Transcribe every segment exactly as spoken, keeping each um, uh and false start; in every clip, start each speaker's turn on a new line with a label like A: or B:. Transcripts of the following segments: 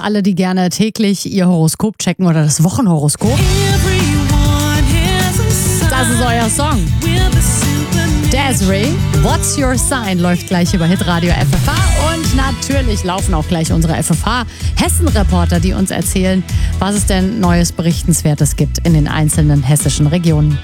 A: alle, die gerne täglich ihr Horoskop checken oder das Wochenhoroskop. Das ist euer Song. Desiree, What's Your Sign läuft gleich über Hitradio F F H und natürlich laufen auch gleich unsere F F H-Hessen-Reporter, die uns erzählen, was es denn Neues Berichtenswertes gibt in den einzelnen hessischen Regionen.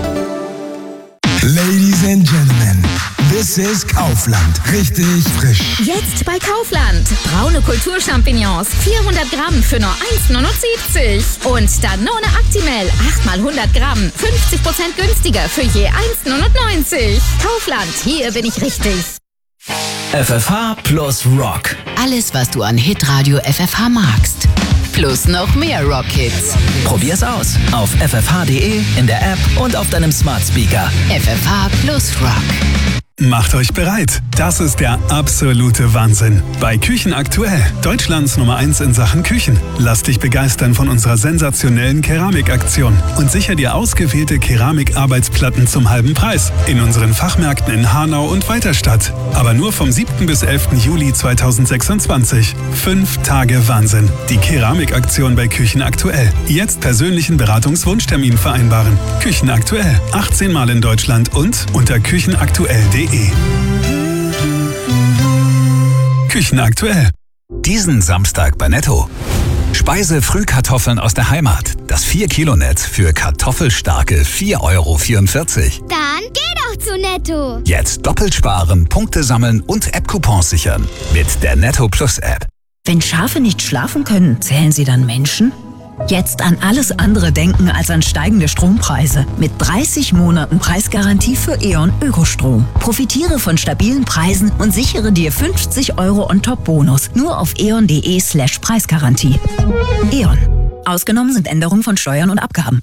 B: Ladies and Gentlemen, this is Kaufland. Richtig frisch.
C: Jetzt bei Kaufland. Braune Kulturchampignons, vierhundert Gramm für nur eins Komma neunundsiebzig. Und Danone Actimel, acht mal hundert Gramm, fünfzig Prozent günstiger für je eins Komma neunundneunzig. Kaufland, hier bin ich richtig.
D: F F H plus Rock.
E: Alles, was du an Hitradio F F H magst. Plus noch mehr Rock-Hits.
D: Probier's aus auf f f h punkt d e, in der App und auf deinem Smart Speaker.
E: F F H plus Rock.
F: Macht euch bereit. Das ist der absolute Wahnsinn. Bei Küchen aktuell. Deutschlands Nummer eins in Sachen Küchen. Lass dich begeistern von unserer sensationellen Keramikaktion und sicher dir ausgewählte Keramikarbeitsplatten zum halben Preis. In unseren Fachmärkten in Hanau und Weiterstadt. Aber nur vom siebten bis elften Juli zweitausendsechsundzwanzig. Fünf Tage Wahnsinn. Die Keramikaktion bei Küchen aktuell. Jetzt persönlichen Beratungswunschtermin vereinbaren. Küchen aktuell. achtzehn Mal in Deutschland und unter küchenaktuell punkt d e. Küchen aktuell.
G: Diesen Samstag bei Netto. Speise-Frühkartoffeln aus der Heimat. Das vier Kilo Netz für kartoffelstarke vier Euro vierundvierzig.
H: Dann geh doch zu Netto.
G: Jetzt doppelt sparen, Punkte sammeln und App-Coupons sichern. Mit der Netto Plus App.
I: Wenn Schafe nicht schlafen können, zählen sie dann Menschen? Jetzt an alles andere denken als an steigende Strompreise. Mit dreißig Monaten Preisgarantie für E.ON Ökostrom. Profitiere von stabilen Preisen und sichere dir fünfzig Euro On-Top-Bonus. Nur auf eon punkt de slash Preisgarantie. E.ON. Ausgenommen sind Änderungen von Steuern und Abgaben.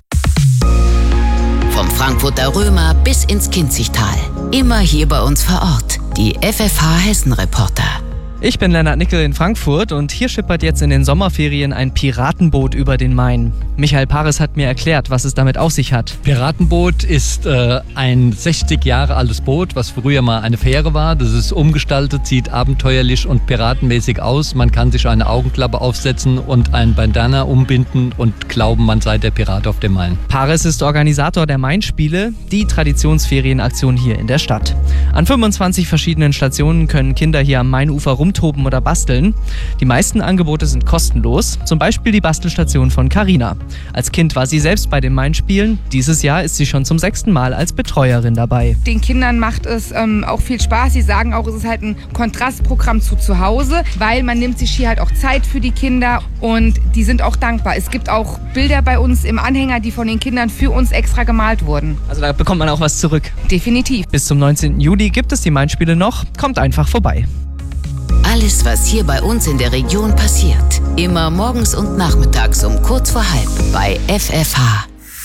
E: Vom Frankfurter Römer bis ins Kinzigtal. Immer hier bei uns vor Ort. Die F F H-Hessen-Reporter.
J: Ich bin Lennart Nickel in Frankfurt und hier schippert jetzt in den Sommerferien ein Piratenboot über den Main. Michael Paris hat mir erklärt, was es damit auf sich hat.
K: Piratenboot ist äh, ein sechzig Jahre altes Boot, was früher mal eine Fähre war. Das ist umgestaltet, sieht abenteuerlich und piratenmäßig aus. Man kann sich eine Augenklappe aufsetzen und ein Bandana umbinden und glauben, man sei der Pirat auf dem Main.
J: Paris ist Organisator der Main-Spiele, die Traditionsferienaktion hier in der Stadt. An fünfundzwanzig verschiedenen Stationen können Kinder hier am Mainufer rumtoben oder basteln. Die meisten Angebote sind kostenlos, zum Beispiel die Bastelstation von Carina. Als Kind war sie selbst bei den Main-Spielen. Dieses Jahr ist sie schon zum sechsten Mal als Betreuerin dabei.
L: Den Kindern macht es ähm, auch viel Spaß. Sie sagen auch, es ist halt ein Kontrastprogramm zu zu Hause, weil man nimmt sich hier halt auch Zeit für die Kinder und die sind auch dankbar. Es gibt auch Bilder bei uns im Anhänger, die von den Kindern für uns extra gemalt wurden.
J: Also da bekommt man auch was zurück.
L: Definitiv.
J: Bis zum neunzehnten Juli gibt es die Main-Spiele noch. Kommt einfach vorbei.
E: Alles, was hier bei uns in der Region passiert. Immer morgens und nachmittags um kurz vor halb bei F F H.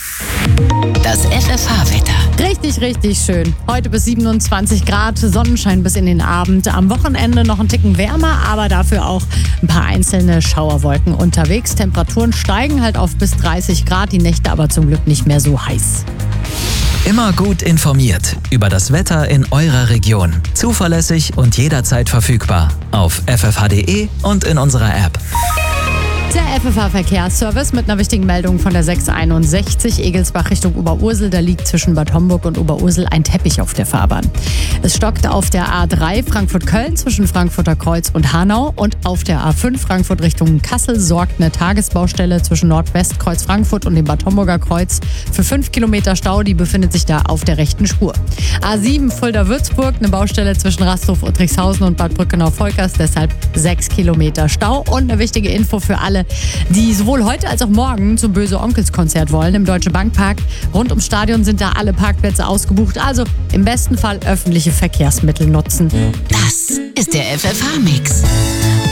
E: Das F F H-Wetter.
A: Richtig, richtig schön. Heute bis siebenundzwanzig Grad, Sonnenschein bis in den Abend. Am Wochenende noch ein Ticken wärmer, aber dafür auch ein paar einzelne Schauerwolken unterwegs. Temperaturen steigen halt auf bis dreißig Grad, die Nächte aber zum Glück nicht mehr so heiß.
D: Immer gut informiert über das Wetter in eurer Region. Zuverlässig und jederzeit verfügbar. Auf f f h punkt d e und in unserer App.
A: Der F F H-Verkehrsservice mit einer wichtigen Meldung von der sechs einundsechzig Egelsbach Richtung Oberursel. Da liegt zwischen Bad Homburg und Oberursel ein Teppich auf der Fahrbahn. Es stockt auf der A drei Frankfurt-Köln zwischen Frankfurter Kreuz und Hanau und auf der A fünf Frankfurt Richtung Kassel sorgt eine Tagesbaustelle zwischen Nordwestkreuz Frankfurt und dem Bad Homburger Kreuz für fünf Kilometer Stau. Die befindet sich da auf der rechten Spur. A sieben Fulda-Würzburg, eine Baustelle zwischen Rasthof, Uttrichshausen und Bad Brückenau-Volkers, deshalb sechs Kilometer Stau. Und eine wichtige Info für alle, die sowohl heute als auch morgen zum Böse-Onkels-Konzert wollen im Deutsche Bankpark. Rund ums Stadion sind da alle Parkplätze ausgebucht, also im besten Fall öffentliche Verkehrsmittel nutzen.
E: Das ist der F F H-Mix.